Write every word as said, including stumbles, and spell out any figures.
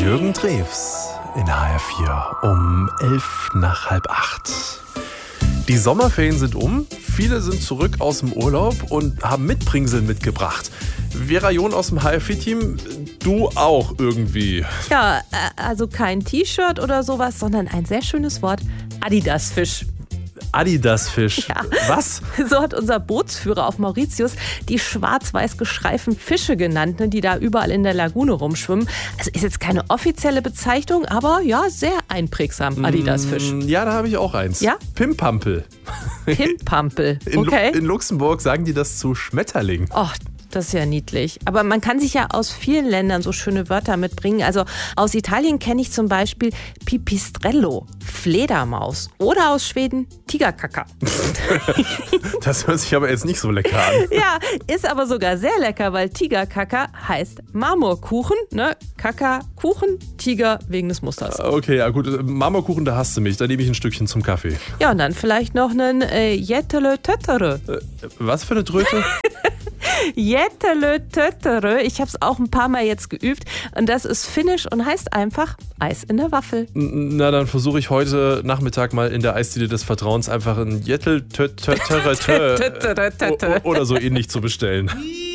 Jürgen Drews in H R vier um elf nach halb acht. Die Sommerferien sind um, viele sind zurück aus dem Urlaub und haben Mitbringsel mitgebracht. Vera John aus dem H R vier Team, du auch irgendwie. Ja, also kein T-Shirt oder sowas, sondern ein sehr schönes Wort, Adidas-Fisch. Adidas-Fisch. Ja. Was? So hat unser Bootsführer auf Mauritius die schwarz-weiß gestreiften Fische genannt, die da überall in der Lagune rumschwimmen. Also ist jetzt keine offizielle Bezeichnung, aber ja, sehr einprägsam, Adidas-Fisch. Ja, da habe ich auch eins. Ja? Pimpampel. Pimpampel, In, Lu- okay. in Luxemburg sagen die das zu Schmetterling. Och, das ist ja niedlich. Aber man kann sich ja aus vielen Ländern so schöne Wörter mitbringen. Also aus Italien kenne ich zum Beispiel Pipistrello, Fledermaus. Oder aus Schweden Tigerkaka. Das hört sich aber jetzt nicht so lecker an. Ja, ist aber sogar sehr lecker, weil Tigerkaka heißt Marmorkuchen. Ne? Kaka, Kuchen, Tiger wegen des Musters. Okay, ja gut. Marmorkuchen, da hasst du mich. Da nehme ich ein Stückchen zum Kaffee. Ja, und dann vielleicht noch einen äh, Jettele Töttere. Äh, was für eine Tröte? Jettele Töttere. Ich habe es auch ein paar Mal jetzt geübt. Und das ist finnisch und heißt einfach Eis in der Waffel. Na, dann versuche ich heute Nachmittag mal in der Eisdiele des Vertrauens einfach ein Jettel Töttere oder so ähnlich zu bestellen.